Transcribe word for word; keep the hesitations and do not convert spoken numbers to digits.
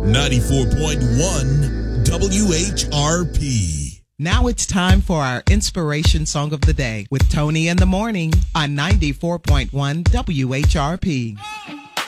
ninety-four point one W H R P. Now it's time for our inspiration song of the day with Tony in the morning on ninety-four point one W H R P.